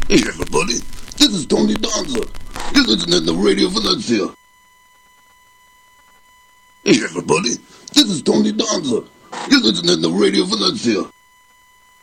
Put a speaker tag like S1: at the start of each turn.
S1: Hey everybody, this is Tony Danza. You're listening to Radio Valencia. Hey everybody, this is Tony Danza. You're listening to Radio Valencia.